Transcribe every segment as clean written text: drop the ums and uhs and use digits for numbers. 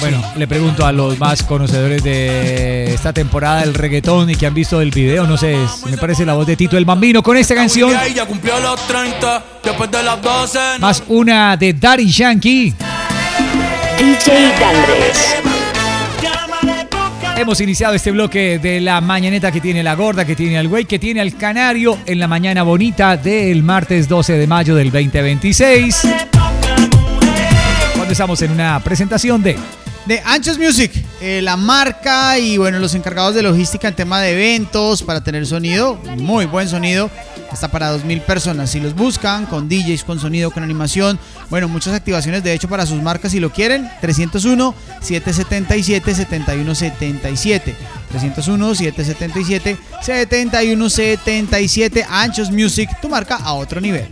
Bueno, le pregunto a los más conocedores de esta temporada del reggaetón y que han visto el video, no sé, me parece la voz de Tito el Bambino con esta canción. Más una de Daddy Yankee. DJ Dandres. Hemos iniciado este bloque de la mañaneta que tiene la gorda, que tiene al güey, que tiene al canario en la mañana bonita del martes 12 de mayo del 2026. Cuando estamos en una presentación de Anchos Music, la marca y bueno, los encargados de logística en tema de eventos para tener sonido, muy buen sonido, hasta para 2,000 personas. Si los buscan, con DJs, con sonido, con animación, bueno, muchas activaciones de hecho para sus marcas si lo quieren. 301-777-7177. 301-777-7177. Anchos Music, tu marca a otro nivel.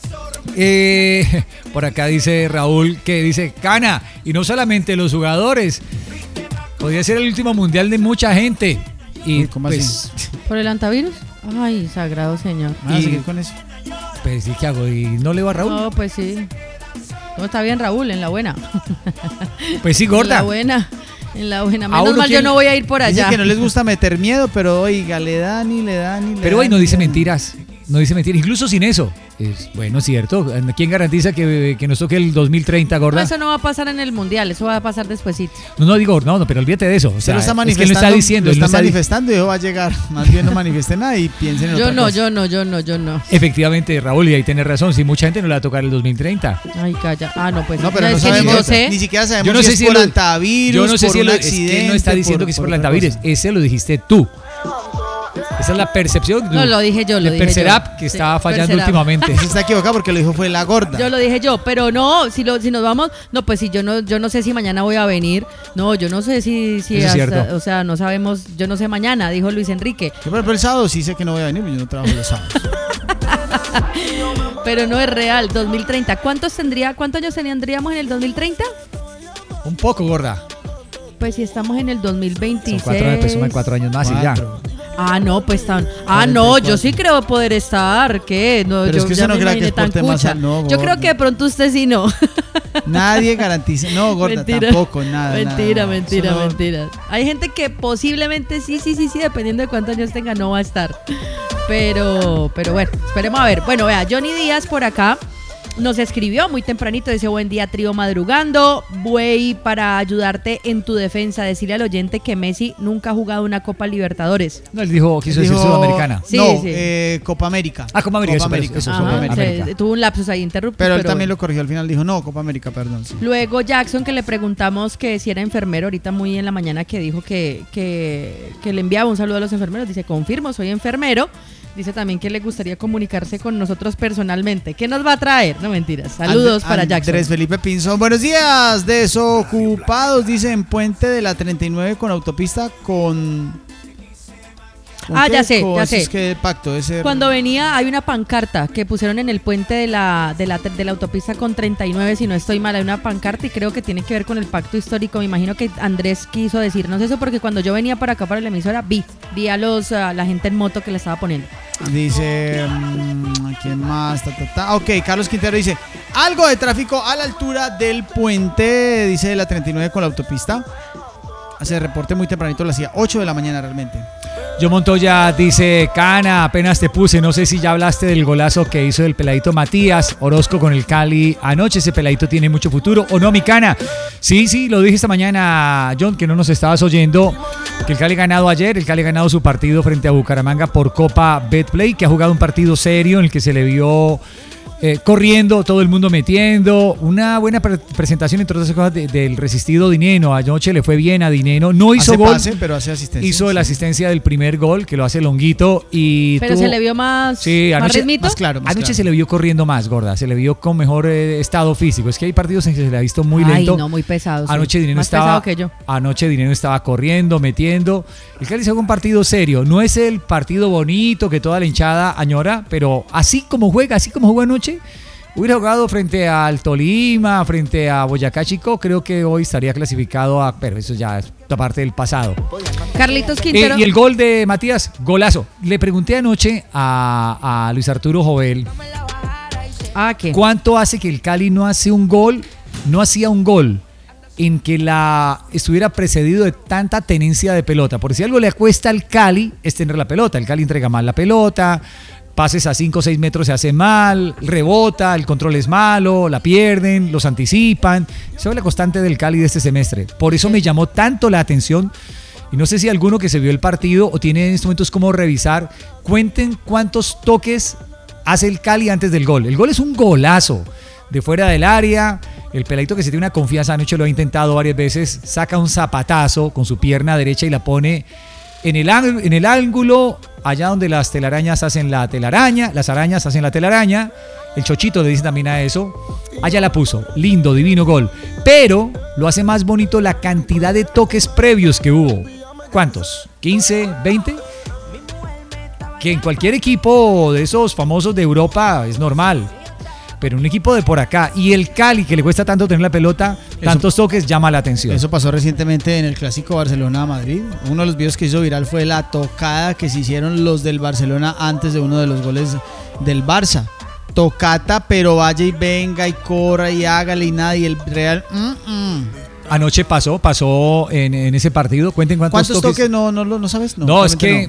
Por acá dice Raúl que dice Cana, y no solamente los jugadores, podría ser el último mundial de mucha gente. Y ¿cómo pues, así? ¿Por el antivirus? Ay, sagrado señor. ¿Vas a seguir con eso? Pues sí, ¿qué hago? ¿Y no le va a Raúl? No, pues sí. No, está bien Raúl, en la buena. Pues sí, gorda. En la buena. Menos mal yo no voy a ir por allá. Dice que no les gusta meter miedo, pero oiga, le dan. Pero hoy no dice mentiras. No dice mentiras, incluso sin eso. Es bueno, cierto. ¿Quién garantiza que nos toque el 2030, gorda? No, eso no va a pasar en el mundial, eso va a pasar despuesito. No, pero olvídate de eso. O sea, lo está es manifestando. que lo está diciendo. Lo está manifestando y eso va a llegar. Más bien no manifiesten nada y piensen en otra cosa. Yo no. Efectivamente, Raúl, y ahí tienes razón. Si mucha gente no le va a tocar el 2030. Ay, calla. Ah, no, pues. No, pero no es que sabemos, ni yo sé. ni siquiera sabemos Yo no sé si es por antivirus, yo no sé por si un es accidente. que él no está diciendo que es por el antivirus. Ese lo dijiste tú. Esa es la percepción. No, lo dije yo, de Perserap, que estaba fallando Perserap. últimamente. Se está equivocado porque lo dijo fue la gorda. Yo lo dije yo, pero no, si nos vamos, no, pues si yo no sé si mañana voy a venir, no, yo no sé si Eso es cierto. o sea, no sabemos, yo no sé mañana, dijo Luis Enrique. Yo, pero el sábado sí sé que no voy a venir, yo no trabajo los sábados. Pero no es real, 2030. ¿Cuántos años tendríamos en el 2030? Un poco, gorda. Pues si estamos en el 2026. Son 4 años más y ya. Ah, no, pues están. Ah, no, yo sí creo poder estar. ¿Qué? No, pero yo es que usted no cree que es por temas. No, yo creo que de pronto usted sí no. Nadie garantiza. No, gorda, mentira, tampoco, nada. Mentira. No. Hay gente que posiblemente sí, dependiendo de cuántos años tenga, no va a estar. Pero bueno, esperemos a ver. Bueno, vea, Johnny Díaz por acá nos escribió muy tempranito, dice: buen día, trío madrugando, voy para ayudarte en tu defensa, decirle al oyente que Messi nunca ha jugado una Copa Libertadores. No, él quiso decir Sudamericana. Sí, no, sí. Copa América. Copa América, eso, Ajá, Copa América. Tuvo un lapsus ahí interrupto. Pero él también lo corrigió al final, dijo no, Copa América, perdón. Sí. Luego Jackson, que le preguntamos que si era enfermero, ahorita muy en la mañana que dijo que le enviaba un saludo a los enfermeros, dice: confirmo, soy enfermero. Dice también que le gustaría comunicarse con nosotros personalmente. ¿Qué nos va a traer? No, mentiras. Saludos para Jackson. Andrés Felipe Pinzón. Buenos días, desocupados. Dice en Puente de la 39 con autopista con ya sé. Es que el pacto ese. Cuando venía hay una pancarta que pusieron en el puente de la autopista con 39, si no estoy mal, hay una pancarta y creo que tiene que ver con el pacto histórico. Me imagino que Andrés quiso decirnos eso porque cuando yo venía para acá para la emisora vi a la gente en moto que le estaba poniendo. Dice, ¿quién más? Ok, Carlos Quintero dice: algo de tráfico a la altura del puente, dice, de la 39 con la autopista. Hace reporte muy tempranito, lo hacía 8 de la mañana realmente. Yo Montoya dice: Cana, apenas te puse, no sé si ya hablaste del golazo que hizo el peladito Matías Orozco con el Cali anoche. Ese peladito tiene mucho futuro, ¿o no, mi Cana? Sí, lo dije esta mañana, John, que no nos estabas oyendo, que el Cali ha ganado ayer, el Cali ha ganado su partido frente a Bucaramanga por Copa Betplay, que ha jugado un partido serio en el que se le vio corriendo, todo el mundo metiendo, una buena presentación entre otras cosas del resistido Dineno. Anoche le fue bien a Dineno, no hizo gol, pase, pero hace asistencia. Hizo la asistencia del primer gol, que lo hace Longuito, pero se le vio más, sí, anoche, más ritmito. Más claro. Se le vio corriendo más, gorda, se le vio con mejor estado físico. Es que hay partidos en que se le ha visto muy lento. Ay, no, muy pesado. Anoche Dineno más estaba, pesado que yo. Anoche Dineno estaba corriendo, metiendo. El Cali juega un partido serio, no es el partido bonito que toda la hinchada añora, pero así como jugó anoche, hubiera jugado frente al Tolima, frente a Boyacá Chico, creo que hoy estaría clasificado pero eso ya es parte del pasado. Carlitos Quintero. Y el gol de Matías, golazo. Le pregunté anoche a Luis Arturo Jovel, ¿qué? ¿cuánto hace que el Cali no hacía un gol en que estuviera precedido de tanta tenencia de pelota. Por si algo le cuesta al Cali es tener la pelota. El Cali entrega mal la pelota, pases a 5 o 6 metros se hace mal, rebota, el control es malo, la pierden, los anticipan. Eso es la constante del Cali de este semestre. Por eso me llamó tanto la atención. Y no sé si alguno que se vio el partido o tiene en estos momentos cómo revisar, cuenten cuántos toques hace el Cali antes del gol. El gol es un golazo de fuera del área. El peladito que se tiene una confianza, anoche lo ha intentado varias veces, saca un zapatazo con su pierna derecha y la pone en el ángulo, allá donde las telarañas hacen la telaraña, las arañas hacen la telaraña. El chochito le dice también a eso. Allá la puso. Lindo, divino gol. Pero lo hace más bonito la cantidad de toques previos que hubo. ¿Cuántos? ¿15? ¿20? Que en cualquier equipo de esos famosos de Europa es normal. Pero un equipo de por acá y el Cali, que le cuesta tanto tener la pelota, tantos toques, llama la atención. Eso pasó recientemente en el clásico Barcelona-Madrid. Uno de los videos que hizo viral fue la tocada que se hicieron los del Barcelona antes de uno de los goles del Barça. Tocata, pero vaya y venga y corra y hágale y nada. Y el Real... Anoche pasó en ese partido. Cuenten cuántos toques. ¿No sabes? No, es que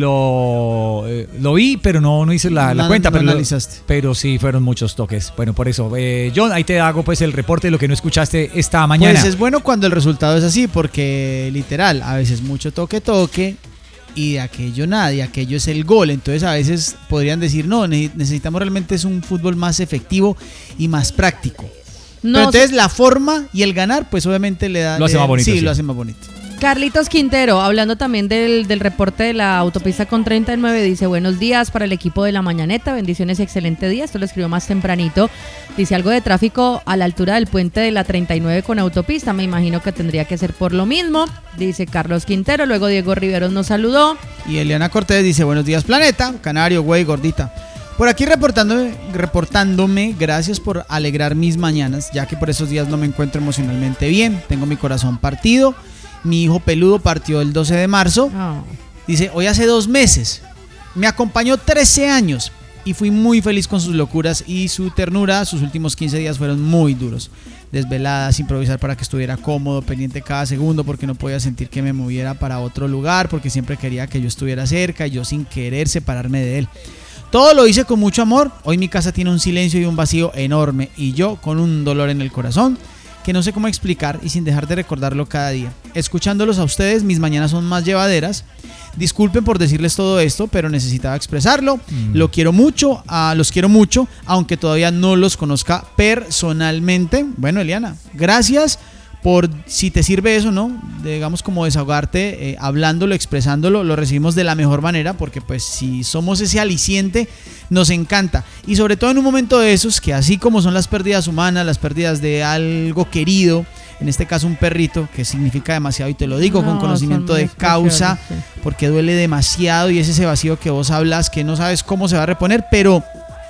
lo vi, pero no hice la cuenta. Pero analizaste. Pero sí, fueron muchos toques. Bueno, por eso. John, ahí te hago pues el reporte de lo que no escuchaste esta mañana. Pues es bueno cuando el resultado es así, porque literal, a veces mucho toque y de aquello nada, y aquello es el gol. Entonces a veces podrían decir, no, necesitamos realmente es un fútbol más efectivo y más práctico. No, pero entonces la forma y el ganar, pues obviamente le da... Lo hace más bonito. Sí, lo hace más bonito. Carlitos Quintero, hablando también del reporte de la autopista con 39, dice: buenos días para el equipo de La Mañaneta, bendiciones y excelente día. Esto lo escribió más tempranito. Dice algo de tráfico a la altura del puente de la 39 con autopista, me imagino que tendría que ser por lo mismo, dice Carlos Quintero. Luego Diego Riveros nos saludó. Y Eliana Cortés dice: buenos días planeta, canario, güey, gordita. Por aquí reportándome, gracias por alegrar mis mañanas, ya que por esos días no me encuentro emocionalmente bien, tengo mi corazón partido, mi hijo peludo partió el 12 de marzo, dice, hoy hace 2 meses, me acompañó 13 años y fui muy feliz con sus locuras y su ternura. Sus últimos 15 días fueron muy duros, desveladas, improvisar para que estuviera cómodo, pendiente cada segundo porque no podía sentir que me moviera para otro lugar, porque siempre quería que yo estuviera cerca y yo sin querer separarme de él. Todo lo hice con mucho amor. Hoy mi casa tiene un silencio y un vacío enorme y yo con un dolor en el corazón que no sé cómo explicar y sin dejar de recordarlo cada día. Escuchándolos a ustedes, mis mañanas son más llevaderas. Disculpen por decirles todo esto, pero necesitaba expresarlo. Los quiero mucho, aunque todavía no los conozca personalmente. Bueno, Eliana, gracias por, si te sirve eso, ¿no? Digamos como desahogarte, hablándolo, expresándolo, lo recibimos de la mejor manera, porque pues si somos ese aliciente, nos encanta. Y sobre todo en un momento de esos, que así como son las pérdidas humanas, las pérdidas de algo querido, en este caso un perrito, que significa demasiado, y te lo digo con conocimiento de causa, sí, porque duele demasiado y es ese vacío que vos hablas, que no sabes cómo se va a reponer, pero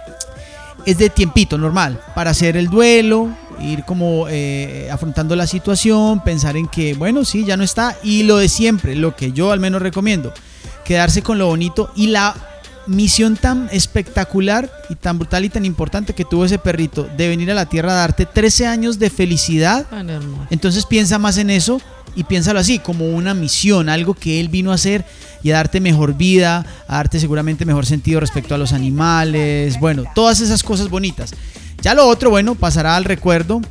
es de tiempito normal, para hacer el duelo, ir como afrontando la situación, pensar en que, bueno, sí, ya no está, y lo de siempre, lo que yo al menos recomiendo, quedarse con lo bonito y la misión tan espectacular y tan brutal y tan importante que tuvo ese perrito de venir a la tierra a darte 13 años de felicidad. Entonces piensa más en eso y piénsalo así, como una misión, algo que él vino a hacer y a darte mejor vida, a darte seguramente mejor sentido respecto a los animales, bueno, todas esas cosas bonitas. Ya lo otro, bueno, pasará al recuerdo,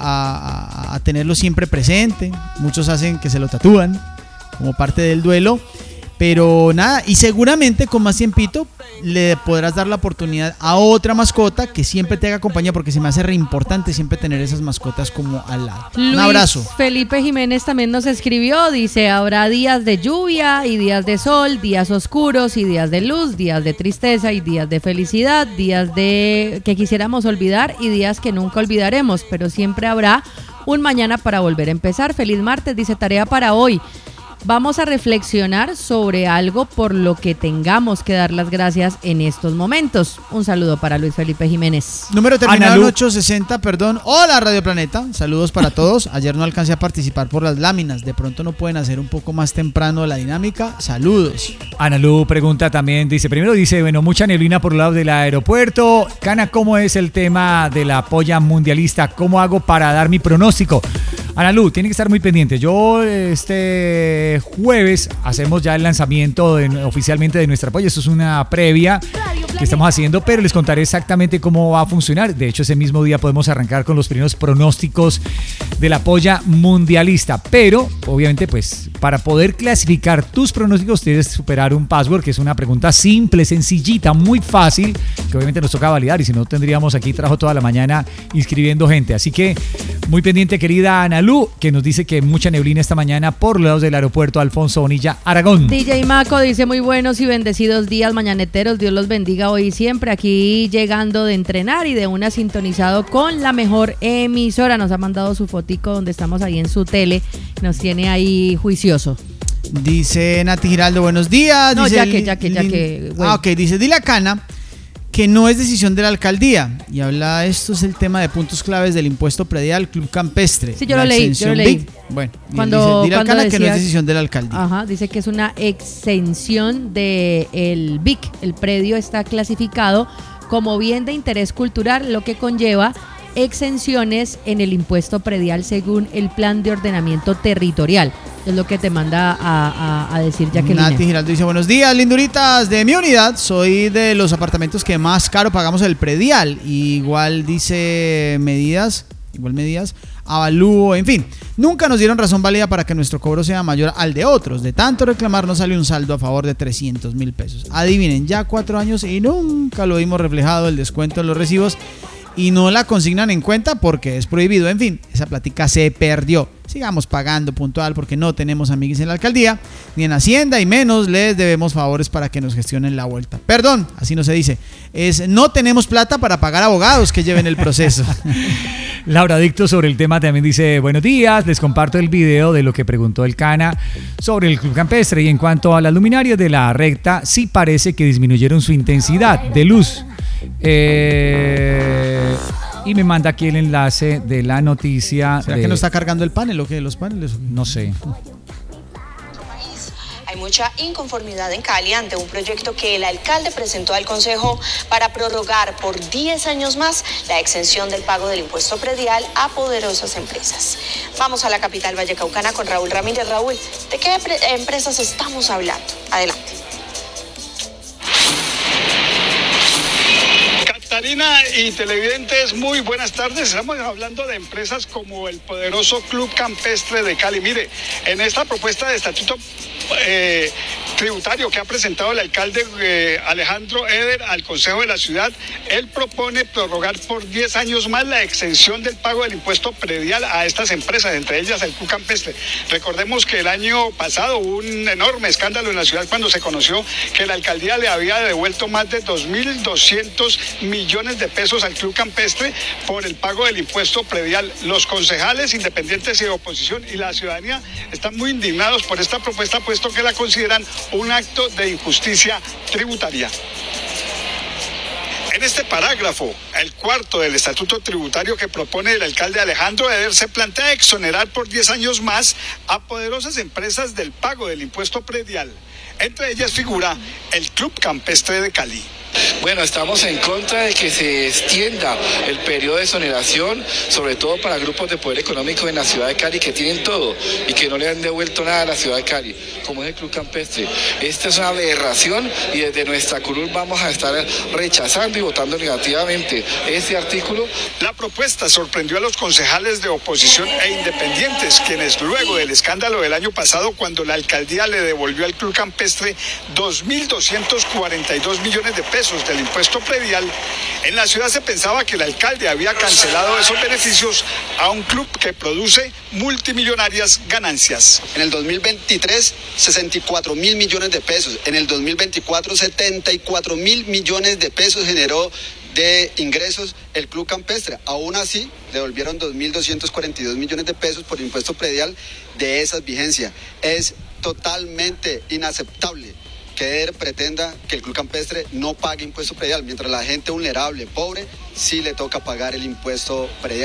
a tenerlo siempre presente. Muchos hacen que se lo tatúan como parte del duelo. Pero nada, y seguramente con más tiempito le podrás dar la oportunidad a otra mascota que siempre te haga compañía, porque se me hace re importante siempre tener esas mascotas como al lado. Un abrazo. Felipe Jiménez también nos escribió, dice: habrá días de lluvia y días de sol, días oscuros y días de luz, días de tristeza y días de felicidad, días de que quisiéramos olvidar y días que nunca olvidaremos, pero siempre habrá un mañana para volver a empezar. Feliz martes, dice: tarea para hoy. Vamos a reflexionar sobre algo por lo que tengamos que dar las gracias en estos momentos. Un saludo para Luis Felipe Jiménez. Número terminado en 860, perdón. Hola Radio Planeta, saludos para todos. Ayer no alcancé a participar por las láminas. De pronto no pueden hacer un poco más temprano la dinámica. Saludos. Ana Lu pregunta también, dice, bueno, mucha neblina por el lado del aeropuerto. Cana, ¿cómo es el tema de la polla mundialista? ¿Cómo hago para dar mi pronóstico? Ana Lu, tiene que estar muy pendiente. Yo este jueves hacemos ya el lanzamiento oficialmente de nuestra polla. Esto es una previa que estamos haciendo, pero les contaré exactamente cómo va a funcionar. De hecho, ese mismo día podemos arrancar con los primeros pronósticos de la polla mundialista. Pero, obviamente, pues, para poder clasificar tus pronósticos tienes que superar un password, que es una pregunta simple, sencillita, muy fácil, que obviamente nos toca validar, y si no tendríamos aquí trabajo toda la mañana inscribiendo gente. Así que muy pendiente, querida Ana Lu, que nos dice que mucha neblina esta mañana por los lados del aeropuerto Alfonso Bonilla, Aragón. DJ Maco dice muy buenos y bendecidos días mañaneteros, Dios los bendiga hoy y siempre, aquí llegando de entrenar y de una sintonizado con la mejor emisora. Nos ha mandado su fotico donde estamos ahí en su tele, nos tiene ahí juicioso. Dice Nati Giraldo, buenos días. No, dice ya que. Ah, ok, dice, dile a Cana que no es decisión de la alcaldía. Y habla, esto es el tema de puntos claves del impuesto predial, Club Campestre. Sí, yo lo leí. Bueno, Cuando, dice, dile a Cana que no es decía, decisión de la alcaldía. Ajá, dice que es una exención del BIC. El predio está clasificado como bien de interés cultural, lo que conlleva exenciones en el impuesto predial según el plan de ordenamiento territorial. Es lo que te manda a decir Jacqueline. Nati Giraldo dice, buenos días, linduritas de mi unidad. Soy de los apartamentos que más caro pagamos el predial. Igual dice medidas, avalúo, en fin. Nunca nos dieron razón válida para que nuestro cobro sea mayor al de otros. De tanto reclamar nos sale un saldo a favor de 300,000 pesos. Adivinen, ya 4 años y nunca lo vimos reflejado el descuento en los recibos. Y no la consignan en cuenta porque es prohibido. En fin, esa plática se perdió. Sigamos pagando puntual porque no tenemos amiguis en la alcaldía ni en Hacienda, y menos les debemos favores para que nos gestionen la vuelta. Perdón, así no se dice. No tenemos plata para pagar abogados que lleven el proceso. Laura Dicto sobre el tema también dice, buenos días, les comparto el video de lo que preguntó el Cana sobre el Club Campestre, y en cuanto a las luminarias de la recta, sí parece que disminuyeron su intensidad de luz. Y me manda aquí el enlace de la noticia. ¿Será que no está cargando el panel o qué? ¿Los paneles? No sé. Hay mucha inconformidad en Cali ante un proyecto que el alcalde presentó al Consejo para prorrogar por 10 años más la exención del pago del impuesto predial a poderosas empresas. Vamos a la capital vallecaucana con Raúl Ramírez. Raúl, ¿de qué empresas estamos hablando? Adelante. Catarina y televidentes, muy buenas tardes. Estamos hablando de empresas como el poderoso Club Campestre de Cali. Mire, en esta propuesta de estatuto tributario que ha presentado el alcalde Alejandro Eder al Consejo de la Ciudad, él propone prorrogar por 10 años más la exención del pago del impuesto predial a estas empresas, entre ellas el Club Campestre. Recordemos que el año pasado hubo un enorme escándalo en la ciudad cuando se conoció que la alcaldía le había devuelto más de 2.200 millones de pesos al Club Campestre por el pago del impuesto predial. Los concejales independientes y de oposición y la ciudadanía están muy indignados por esta propuesta, puesto que la consideran un acto de injusticia tributaria. En este parágrafo, el cuarto del estatuto tributario que propone el alcalde Alejandro Eder, se plantea exonerar por 10 años más a poderosas empresas del pago del impuesto predial. Entre ellas figura el Club Campestre de Cali. Bueno, estamos en contra de que se extienda el periodo de exoneración, sobre todo para grupos de poder económico en la ciudad de Cali que tienen todo y que no le han devuelto nada a la ciudad de Cali, como es el Club Campestre. Esta es una aberración y desde nuestra curul vamos a estar rechazando y votando negativamente este artículo. La propuesta sorprendió a los concejales de oposición e independientes, quienes luego del escándalo del año pasado, cuando la alcaldía le devolvió al Club Campestre 2.242 millones de pesos del impuesto predial, en la ciudad se pensaba que el alcalde había cancelado esos beneficios a un club que produce multimillonarias ganancias. En el 2023, 64.000 millones de pesos. En el 2024, 74.000 millones de pesos generó de ingresos el Club Campestre. Aún así, devolvieron 2.242 millones de pesos por impuesto predial de esas vigencias. Es totalmente inaceptable que Eder pretenda que el Club Campestre no pague impuesto predial, mientras la gente vulnerable, pobre, sí le toca pagar el impuesto predial.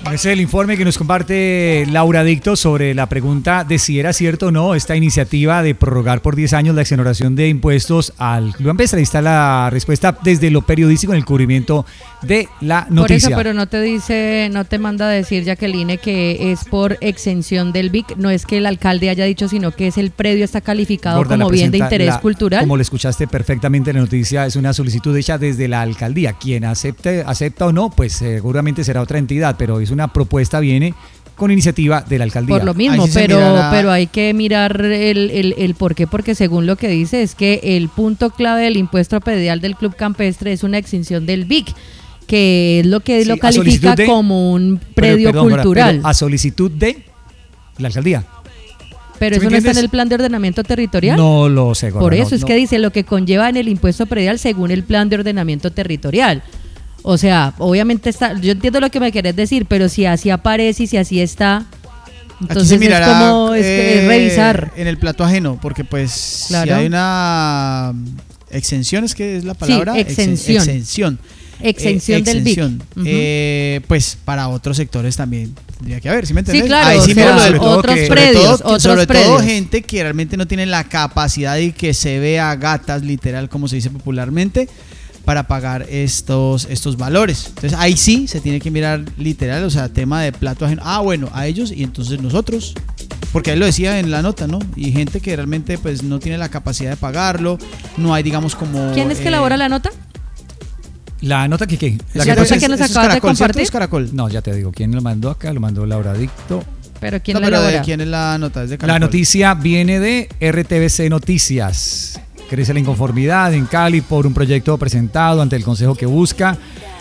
Ese es el informe que nos comparte Laura Dicto sobre la pregunta de si era cierto o no esta iniciativa de prorrogar por 10 años la exoneración de impuestos al Club Campestre. Ahí está la respuesta desde lo periodístico en el cubrimiento de la noticia. Por eso, pero no te dice, no te manda a decir, Jacqueline, que es por exención del BIC. No es que el alcalde haya dicho, sino que es el predio está calificado Gorda, como bien de interés cultural. Como lo escuchaste perfectamente en la noticia, es una solicitud hecha desde la alcaldía. Quien acepta o no, pues seguramente será otra entidad, pero es una propuesta, viene con iniciativa de la alcaldía. Por lo mismo, pero hay que mirar el por qué, porque según lo que dice es que el punto clave del impuesto predial del Club Campestre es una exención del BIC, que es lo que lo califica como un predio cultural. Pero a solicitud de la alcaldía. Pero eso no está en el plan de ordenamiento territorial. No lo sé, Gorda, por eso es que dice lo que conlleva en el impuesto predial según el plan de ordenamiento territorial. O sea, obviamente está, yo entiendo lo que me querés decir, pero si así aparece y si así está, entonces se mirará, es como es revisar. En el plato ajeno, porque pues claro. Si hay una exención, es que es la palabra. Sí, exención del BIC. Pues para otros sectores también tendría que haber, ¿sí me entendés? Sí, claro, ahí sí otros predios. Sobre todo gente que realmente no tiene la capacidad y que se ve a gatas, literal, como se dice popularmente, para pagar estos valores. Entonces ahí sí se tiene que mirar literal, o sea, tema de plato ajeno. Bueno, a ellos y entonces nosotros, porque él lo decía en la nota, ¿no? Y gente que realmente pues no tiene la capacidad de pagarlo, no hay, digamos, como... ¿Quién es que elabora la nota? La nota que la nota que nos acabas de compartir. Caracol. No, ya te digo, ¿quién lo mandó acá? Lo mandó Laura Dicto. Pero ¿quién la elabora? ¿Quién es la nota? ¿Es de Caracol? La noticia viene de RTBC Noticias. Crece la inconformidad en Cali por un proyecto presentado ante el Consejo que busca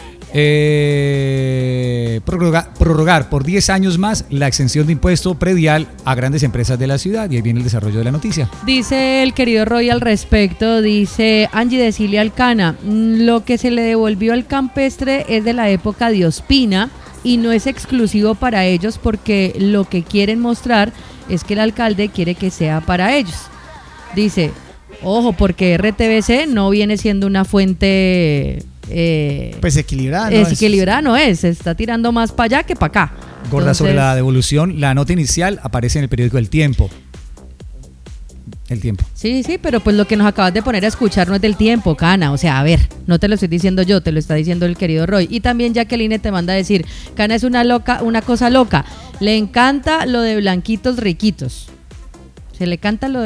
prorrogar por 10 años más la exención de impuesto predial a grandes empresas de la ciudad. Y ahí viene el desarrollo de la noticia. Dice el querido Roy al respecto, dice Angie de Cilia Alcana, lo que se le devolvió al campestre es de la época de Ospina y no es exclusivo para ellos porque lo que quieren mostrar es que el alcalde quiere que sea para ellos. Dice... Ojo, porque RTBC no viene siendo una fuente... pues equilibrada, ¿no? Equilibrada no es, se está tirando más para allá que para acá. Gorda, entonces, sobre la devolución, la nota inicial aparece en el periódico El Tiempo. El Tiempo. Sí, pero pues lo que nos acabas de poner a escuchar no es del Tiempo, Cana. O sea, a ver, no te lo estoy diciendo yo, te lo está diciendo el querido Roy. Y también Jacqueline te manda a decir, Cana es una cosa loca. Le encanta lo de blanquitos riquitos. Le encanta lo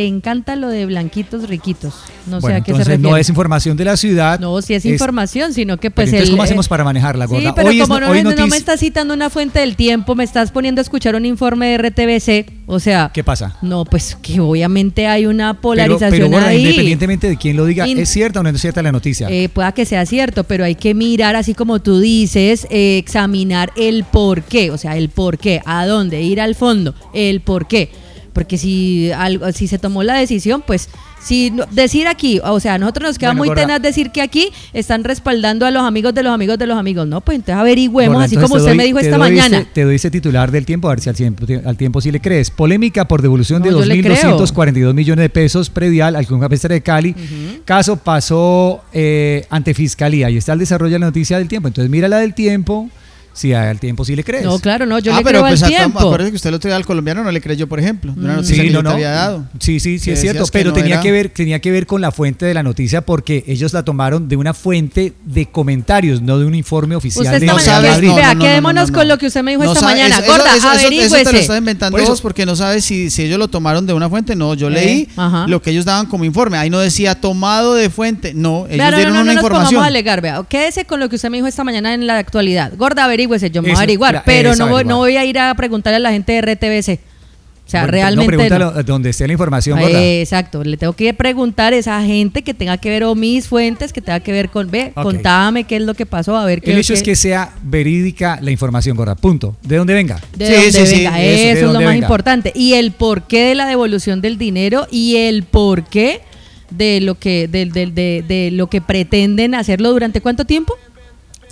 de blanquitos riquitos. No sé a qué se refiere. No es información de la ciudad. No, sí es información, sino que pues... Entonces, ¿cómo hacemos para manejarla, Gorda? Sí, pero como no me estás citando una fuente del Tiempo, me estás poniendo a escuchar un informe de RTBC, o sea... ¿Qué pasa? No, pues que obviamente hay una polarización pero Gorda, ahí. Independientemente de quién lo diga, ¿es cierta o no es cierta la noticia? Pueda que sea cierto, pero hay que mirar, así como tú dices, examinar el por qué, o sea, el por qué, a dónde, ir al fondo, el por qué. Porque si se tomó la decisión, pues decir aquí, o sea, a nosotros nos queda muy tenaz decir que aquí están respaldando a los amigos de los amigos de los amigos. No, pues entonces averigüemos, Gorda, así como usted me dijo esta mañana. Te doy ese titular del Tiempo, a ver si al tiempo sí le crees. Polémica por devolución de 2.242 millones de pesos predial al Club Campestre de Cali. Caso pasó ante Fiscalía. Y está el desarrollo de la noticia del Tiempo. Entonces mira la del Tiempo. Si al Tiempo sí le crees. No, claro, no, yo le creo al Tiempo. Acuérdate que usted el otro día al colombiano no le creyó, por ejemplo. De una noticia que te había dado. Sí, es cierto, pero tenía que ver con la fuente de la noticia porque ellos la tomaron de una fuente de comentarios, no de un informe oficial. Usted de Madrid. Vea, quedémonos con lo que usted me dijo esta mañana. Gorda, averígüese. Eso te lo estás inventando vos porque no sabes si ellos lo tomaron de una fuente. No, yo leí lo que ellos daban como informe. Ahí no decía tomado de fuente. No, ellos dieron una información. Vamos a alegar, vea. Quédese con lo que usted me dijo esta mañana en la actualidad. Gorda, averígüese. Yo me voy a averiguar, pero no voy a ir a preguntarle a la gente de RTBC. O sea, realmente. No, pregúntale donde esté la información, Gorda. Exacto, le tengo que preguntar a esa gente que tenga que ver, o mis fuentes, que tenga que ver con. Contame qué es lo que pasó, a ver qué. El hecho es que sea verídica la información, Gorda. Punto. ¿De dónde venga? De dónde venga. Eso es lo más importante. Y el porqué de la devolución del dinero y el porqué de lo que pretenden hacerlo durante ¿cuánto tiempo?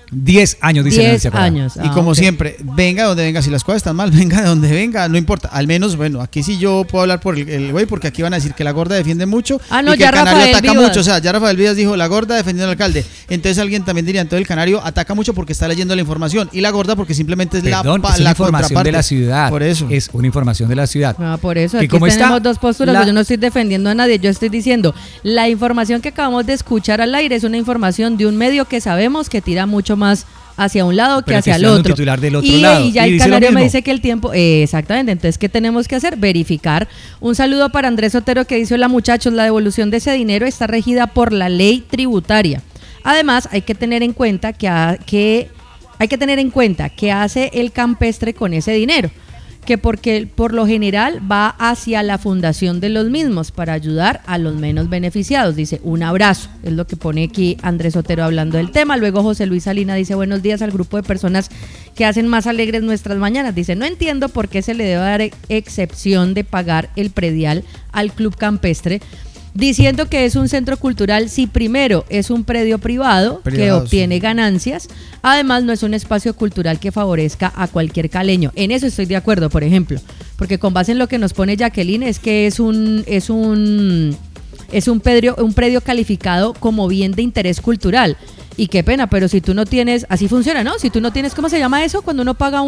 10 años, dice 10 Nancy Acordado. años. Y como ok. siempre, venga de donde venga, si las cosas están mal, venga de donde venga, no importa. Al menos, bueno, aquí sí yo puedo hablar por el güey, porque aquí van a decir que la gorda defiende mucho No, y que ya el canario Rafael ataca Vivas. mucho. O sea, ya Rafael Vivas dijo, la gorda defendiendo al alcalde. Entonces alguien también diría, entonces el canario ataca mucho porque está leyendo la información. Y la gorda porque simplemente es Perdón, la es una la información contraparte. de la ciudad. Por eso. Es una información de la ciudad. Por eso, Que aquí como tenemos está dos posturas. la- Yo no estoy defendiendo a nadie, yo estoy diciendo, la información que acabamos de escuchar al aire es una información de un medio que sabemos que tira mucho más hacia un lado que Pero te hacia el estoy dando un otro. titular del otro y, lado, y ya y el dice lo canario me mismo. dice que el tiempo, exactamente, entonces ¿qué tenemos que hacer? Verificar. Un saludo para Andrés Otero que dice, hola muchachos, la devolución de ese dinero está regida por la ley tributaria. Además, hay que tener en cuenta que hace el campestre con ese dinero, que porque por lo general va hacia la fundación de los mismos para ayudar a los menos beneficiados. Dice, un abrazo, es lo que pone aquí Andrés Otero hablando del tema. Luego José Luis Salina dice, buenos días al grupo de personas que hacen más alegres nuestras mañanas. Dice, no entiendo por qué se le debe dar excepción de pagar el predial al club campestre, diciendo que es un centro cultural si primero es un predio privado que Privado, obtiene ganancias, además no es un espacio cultural que favorezca a cualquier caleño. En eso estoy de acuerdo, por ejemplo, porque con base en lo que nos pone Jacqueline es que es un predio calificado como bien de interés cultural. Y qué pena, pero si tú no tienes, así funciona, ¿no? Si tú no tienes, ¿cómo se llama eso? Cuando uno paga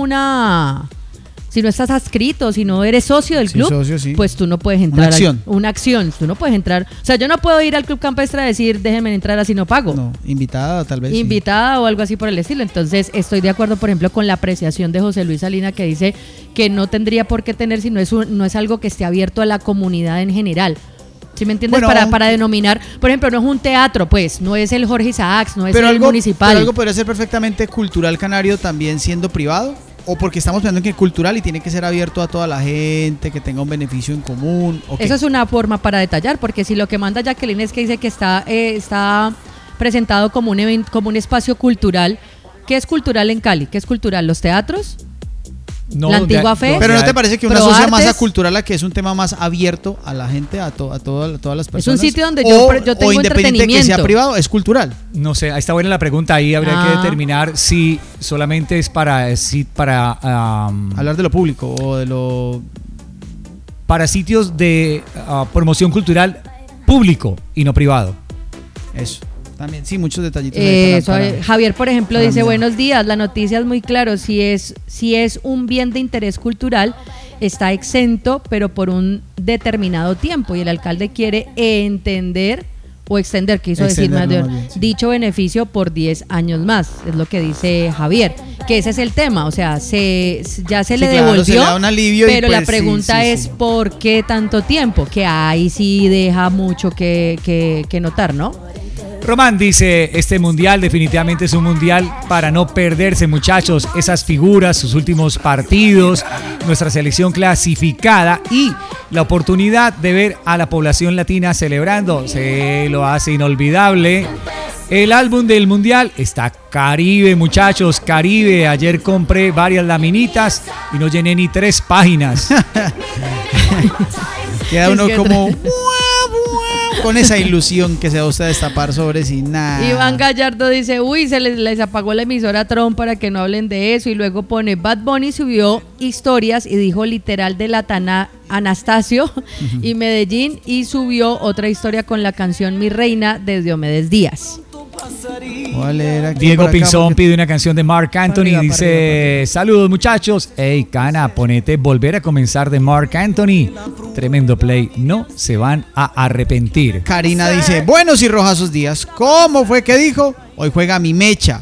si no estás adscrito, si no eres socio del Sí, club, socio, sí. pues tú no puedes entrar. Una acción. Tú no puedes entrar. O sea, yo no puedo ir al club campestre a decir, déjenme entrar así no pago. No, invitada tal vez. sí. Invitada o algo así por el estilo. Entonces, estoy de acuerdo, por ejemplo, con la apreciación de José Luis Salina, que dice que no tendría por qué tener si no es algo que esté abierto a la comunidad en general. ¿Sí me entiendes? Bueno, para denominar, por ejemplo, no es un teatro, pues, no es el Jorge Isaacs, no es el municipal. Pero algo podría ser perfectamente cultural canario también siendo privado. O porque estamos pensando en que es cultural y tiene que ser abierto a toda la gente, que tenga un beneficio en común. ¿O qué? Eso es una forma para detallar, porque si lo que manda Jacqueline es que dice que está presentado como un evento, como un espacio cultural. ¿Qué es cultural en Cali? ¿Qué es cultural? ¿Los teatros? No, La antigua fe. Pero ¿no te parece que uno Pro asocia más a Artes. cultural a que es un tema más abierto a la gente, a todas las personas? Es un sitio donde o yo tengo independiente de que sea entretenimiento. privado, es cultural. No sé, ahí está buena la pregunta. Ahí habría que determinar si solamente es para Hablar de lo público o de lo... para sitios de promoción cultural público y no privado. Eso. También, sí, muchos detallitos. Eso, ahí para- Javier, por ejemplo, para dice, mirar. buenos días, la noticia es muy claro, si es un bien de interés cultural, está exento, pero por un determinado tiempo, y el alcalde quiere entender o extender, quiso decir más Extenderlo más bien, sí. dicho beneficio por 10 años más, es lo que dice Javier, que ese es el tema, o sea, ya se Sí, le claro, devolvió, se le da un alivio y pero la pues, sí, pregunta sí, es sí. ¿por qué tanto tiempo? Que ahí sí deja mucho que notar, ¿no? Román dice, este mundial definitivamente es un mundial para no perderse, muchachos, esas figuras, sus últimos partidos, nuestra selección clasificada y la oportunidad de ver a la población latina celebrando, se lo hace inolvidable. El álbum del mundial está Caribe, muchachos, Caribe. Ayer compré varias laminitas y no llené ni 3 páginas. Queda uno Es que- como... con esa ilusión que se va usted a destapar sobres y nada. Iván Gallardo dice, uy, se les apagó la emisora Tron para que no hablen de eso. Y luego pone, Bad Bunny subió historias y dijo literal de la Tana Anastasio y Medellín, y subió otra historia con la canción Mi Reina de Diomedes Díaz. Voy a leer aquí Diego por acá Pinzón porque- pide una canción de Marc Anthony y arriba, dice, saludos muchachos. Hey, Cana, ponete Volver a Comenzar de Marc Anthony. Tremendo play, no se van a arrepentir. Karina dice, buenos y rojazos días. ¿Cómo fue que dijo? Hoy juega mi mecha.